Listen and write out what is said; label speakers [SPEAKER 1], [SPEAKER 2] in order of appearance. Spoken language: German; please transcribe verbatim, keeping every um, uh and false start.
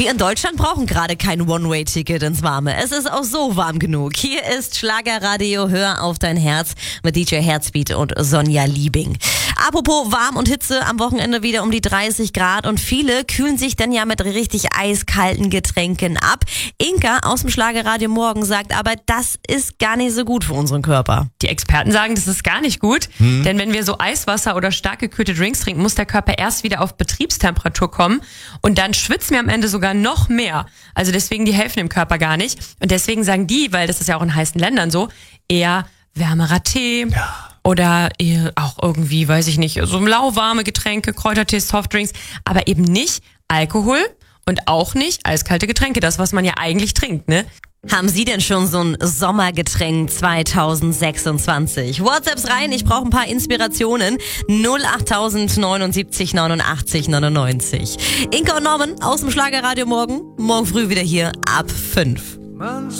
[SPEAKER 1] Wir in Deutschland brauchen gerade kein One-Way-Ticket ins Warme. Es ist auch so warm genug. Hier ist Schlagerradio, hör auf dein Herz mit D J Herzbeat und Sonja Liebing. Apropos warm und Hitze, am Wochenende wieder um die dreißig Grad und viele kühlen sich dann ja mit richtig eiskalten Getränken ab. Inka aus dem Schlagerradio Morgen sagt aber, das ist gar nicht so gut für unseren Körper.
[SPEAKER 2] Die Experten sagen, das ist gar nicht gut, hm. denn wenn wir so Eiswasser oder stark gekühlte Drinks trinken, muss der Körper erst wieder auf Betriebstemperatur kommen und dann schwitzen wir am Ende sogar noch mehr. Also deswegen, die helfen dem Körper gar nicht. Und deswegen sagen die, weil das ist ja auch in heißen Ländern so, eher wärmerer Tee. Ja. Oder auch irgendwie, weiß ich nicht, so lauwarme Getränke, Kräutertees, Softdrinks, aber eben nicht Alkohol und auch nicht eiskalte Getränke, das, was man ja eigentlich trinkt, ne?
[SPEAKER 1] Haben Sie denn schon so ein Sommergetränk zwanzig sechsundzwanzig? WhatsApps rein, ich brauche ein paar Inspirationen. null acht neunundsiebzig neunundachtzig neunundneunzig. Inka und Norman aus dem Schlagerradio Morgen. Morgen früh wieder hier ab fünf.